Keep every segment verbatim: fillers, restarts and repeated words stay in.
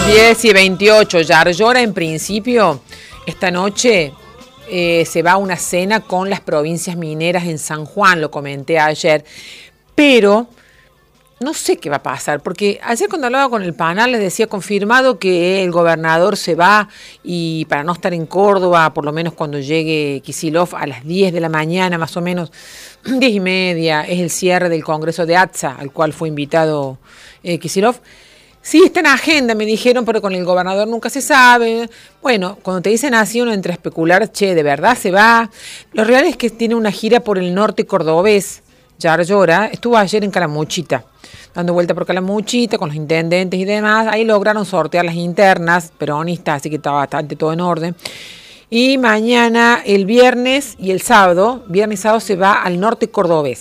diez y veintiocho, Yarlora en principio esta noche eh, se va a una cena con las provincias mineras en San Juan, lo comenté ayer, pero no sé qué va a pasar, porque ayer cuando hablaba con el panel les decía confirmado que el gobernador se va y para no estar en Córdoba, por lo menos cuando llegue Kicillof a las diez de la mañana, más o menos, diez y media, es el cierre del Congreso de A T S A, al cual fue invitado eh, Kicillof. Sí, está en agenda, me dijeron, pero con el gobernador nunca se sabe. Bueno, cuando te dicen así, uno entra a especular, che, ¿de verdad se va? Lo real es que tiene una gira por el norte cordobés, Yarlora. Estuvo ayer en Calamuchita, dando vuelta por Calamuchita con los intendentes y demás. Ahí lograron sortear las internas peronistas, así que estaba bastante todo en orden. Y mañana, el viernes y el sábado, viernes y sábado, se va al norte cordobés.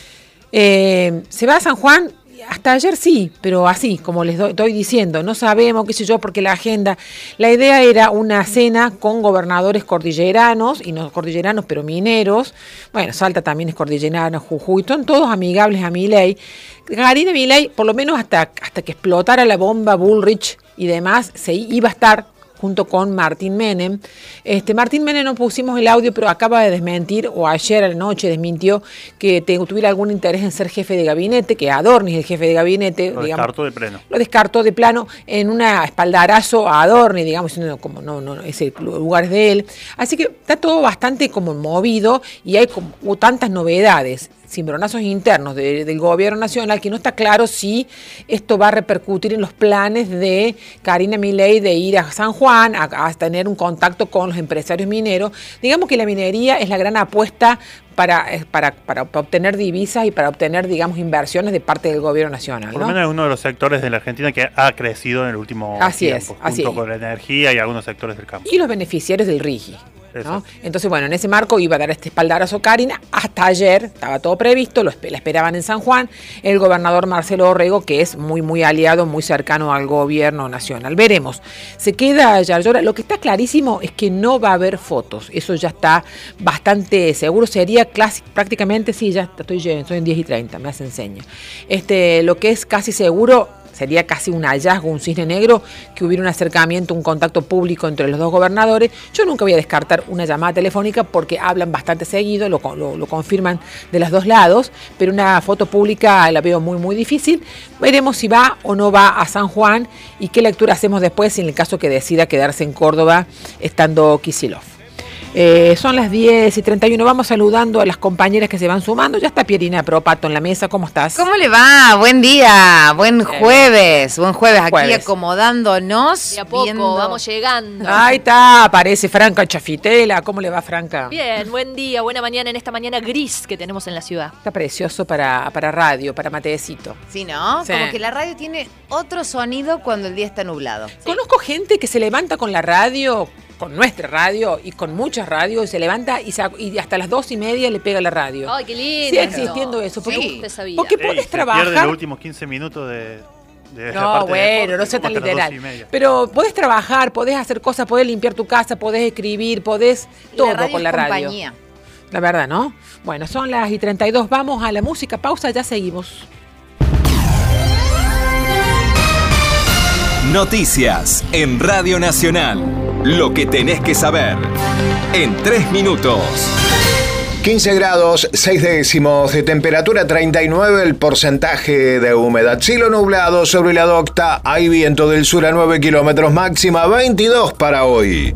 Eh, se va a San Juan. Hasta ayer sí, pero así, como les doy, estoy diciendo, no sabemos, qué sé yo, porque la agenda, la idea era una cena con gobernadores cordilleranos, y no cordilleranos, pero mineros. Bueno, Salta también es cordillerano, Jujuy, son todos amigables a Milei. Karina Milei, por lo menos hasta, hasta que explotara la bomba Bullrich y demás, se iba a estar junto con Martín Menem. Este, Martín Menem no pusimos el audio, pero acaba de desmentir, o ayer a la noche desmintió, que te, tuviera algún interés en ser jefe de gabinete, que Adorni es el jefe de gabinete. Lo digamos, descartó de plano. Lo descartó de plano en una espaldarazo a Adorni, digamos, diciendo como no, no, ese lugar es de él. Así que está todo bastante como movido y hay como tantas novedades, cimbronazos internos de, del gobierno nacional, que no está claro si esto va a repercutir en los planes de Karina Milei de ir a San Juan a, a tener un contacto con los empresarios mineros. Digamos que la minería es la gran apuesta para, para, para obtener divisas y para obtener, digamos, inversiones de parte del gobierno nacional, ¿no? Por lo menos es uno de los sectores de la Argentina que ha crecido en el último así tiempo, es, junto así con la energía y algunos sectores del campo. Y los beneficiarios del RIGI, ¿no? Entonces, bueno, en ese marco iba a dar este espaldarazo Karina. Hasta ayer estaba todo previsto, lo la esperaban en San Juan, el gobernador Marcelo Orrego, que es muy, muy aliado, muy cercano al gobierno nacional. Veremos. Se queda Yarlora. Lo que está clarísimo es que no va a haber fotos. Eso ya está bastante seguro. Sería clásico, prácticamente, sí, ya estoy, estoy en diez y treinta, me hacen señas. Este, lo que es casi seguro, sería casi un hallazgo, un cisne negro, que hubiera un acercamiento, un contacto público entre los dos gobernadores. Yo nunca voy a descartar una llamada telefónica porque hablan bastante seguido, lo, lo, lo confirman de los dos lados, pero una foto pública la veo muy, muy difícil. Veremos si va o no va a San Juan y qué lectura hacemos después en el caso que decida quedarse en Córdoba estando Kicillof. Eh, son las diez y treinta y uno, vamos saludando a las compañeras que se van sumando. Ya está Pierina Propato en la mesa, ¿cómo estás? ¿Cómo le va? Buen día, buen jueves, buen jueves, aquí jueves. Acomodándonos. De a poco, viendo... vamos llegando. Ahí está, aparece Franca Chafitela. ¿Cómo le va, Franca? Bien, buen día, buena mañana en esta mañana gris que tenemos en la ciudad. Está precioso para, para radio, para matecito. Sí, ¿no? Sí. Como que la radio tiene otro sonido cuando el día está nublado. Sí. Conozco gente que se levanta con la radio, con nuestra radio y con muchas radios, y se levanta y, se, y hasta las dos y media le pega la radio. Ay, qué lindo. Sigue existiendo eso. Porque, sí. porque Ey, podés se trabajar. pierde los últimos quince minutos de, de no, parte bueno, de deporte, no sea tan literal. Y pero podés trabajar, podés hacer cosas, podés limpiar tu casa, podés escribir, podés todo la con la radio. Compañía. La verdad, ¿no? Bueno, son las y treinta y dos, vamos a la música, pausa, ya seguimos. Noticias en Radio Nacional. Lo que tenés que saber en tres minutos. quince grados, seis décimos de temperatura, treinta y nueve el porcentaje de humedad. Cielo nublado sobre la docta, hay viento del sur a nueve kilómetros, máxima veintidós para hoy.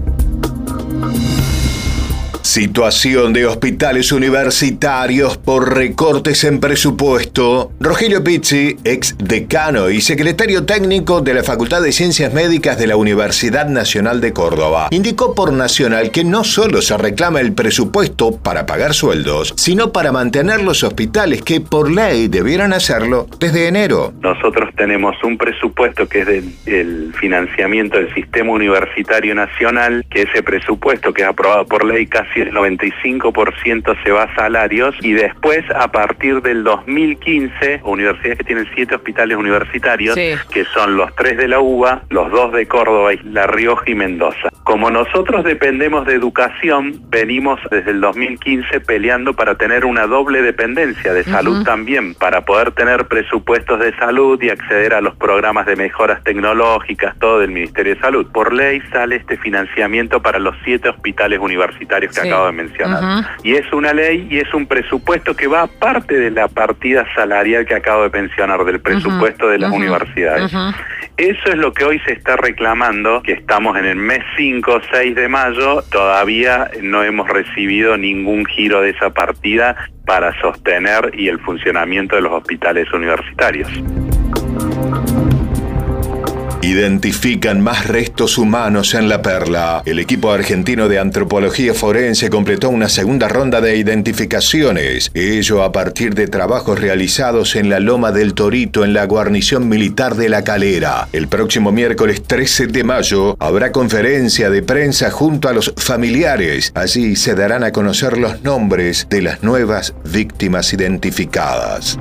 Situación de hospitales universitarios por recortes en presupuesto. Rogelio Pizzi, ex decano y secretario técnico de la Facultad de Ciencias Médicas de la Universidad Nacional de Córdoba, indicó por Nacional que no solo se reclama el presupuesto para pagar sueldos, sino para mantener los hospitales que por ley debieran hacerlo desde enero. Nosotros tenemos un presupuesto que es del el financiamiento del sistema universitario nacional, que ese presupuesto que es aprobado por ley casi el noventa y cinco por ciento se va a salarios, y después a partir del dos mil quince, universidades que tienen siete hospitales universitarios, sí, que son los tres de la U B A, los dos de Córdoba, y La Rioja y Mendoza. Como nosotros dependemos de educación, venimos desde el dos mil quince peleando para tener una doble dependencia de salud uh-huh. también, para poder tener presupuestos de salud y acceder a los programas de mejoras tecnológicas, todo del Ministerio de Salud. Por ley sale este financiamiento para los siete hospitales universitarios que sí. acabo de mencionar. Uh-huh. Y es una ley y es un presupuesto que va aparte de la partida salarial que acabo de mencionar, del presupuesto uh-huh. de las uh-huh. universidades. Uh-huh. Eso es lo que hoy se está reclamando, que estamos en el mes cinco o seis de mayo, todavía no hemos recibido ningún giro de esa partida para sostener y el funcionamiento de los hospitales universitarios. Identifican más restos humanos en La Perla. El equipo argentino de antropología forense completó una segunda ronda de identificaciones. Ello a partir de trabajos realizados en la Loma del Torito, en la guarnición militar de La Calera. El próximo miércoles trece de mayo habrá conferencia de prensa junto a los familiares. Allí se darán a conocer los nombres de las nuevas víctimas identificadas.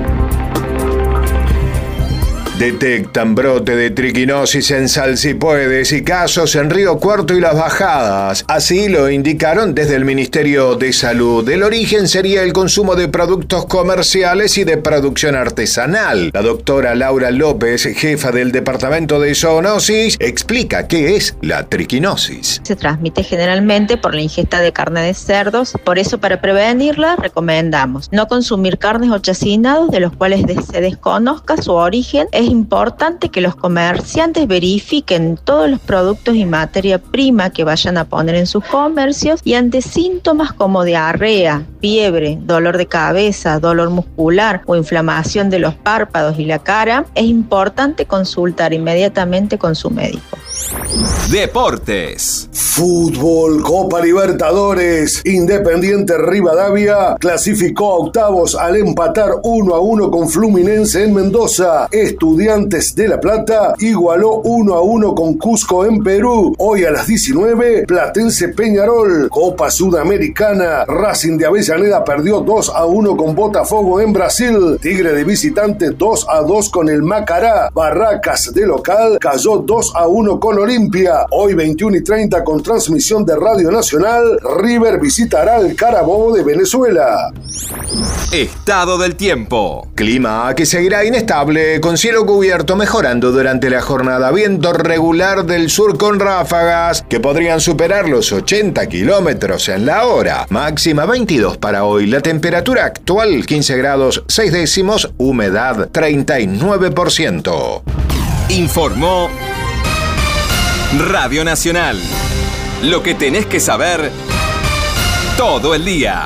Detectan brote de triquinosis en Salsipuedes y casos en Río Cuarto y Las Bajadas. Así lo indicaron desde el Ministerio de Salud. El origen sería el consumo de productos comerciales y de producción artesanal. La doctora Laura López, jefa del Departamento de Zoonosis, explica qué es la triquinosis. Se transmite generalmente por la ingesta de carne de cerdos. Por eso, para prevenirla, recomendamos no consumir carnes o chacinados de los cuales se desconozca su origen. Es importante que los comerciantes verifiquen todos los productos y materia prima que vayan a poner en sus comercios y ante síntomas como diarrea, fiebre, dolor de cabeza, dolor muscular o inflamación de los párpados y la cara, es importante consultar inmediatamente con su médico. Deportes. Fútbol, Copa Libertadores. Independiente Rivadavia clasificó a octavos al empatar uno a uno con Fluminense en Mendoza. Estudiantes de La Plata igualó uno a uno con Cusco en Perú. Hoy a las diecinueve, Platense Peñarol. Copa Sudamericana. Racing de Avellaneda perdió dos a uno con Botafogo en Brasil. Tigre de visitante dos a dos con el Macará. Barracas de local cayó dos a uno con Olimpia. Hoy veintiuno y treinta con transmisión de Radio Nacional, River visitará el Carabobo de Venezuela. Estado del tiempo. Clima que seguirá inestable, con cielo cubierto mejorando durante la jornada. Viento regular del sur con ráfagas que podrían superar los ochenta kilómetros en la hora. Máxima veintidós para hoy. La temperatura actual quince grados seis décimos, humedad treinta y nueve por ciento. Informó Radio Nacional. Lo que tenés que saber todo el día.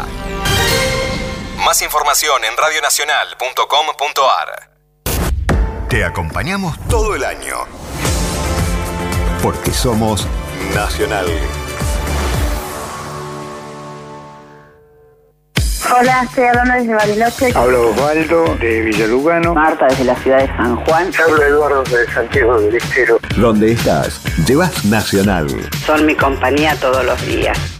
Más información en radio nacional punto com punto a r. Te acompañamos todo el año. Porque somos Nacional. Hola, estoy hablando desde Bariloche. Hablo Osvaldo de Villalugano. Marta desde la ciudad de San Juan. Hablo Eduardo de Santiago del Estero. Donde estás, llevas Nacional. Son mi compañía todos los días.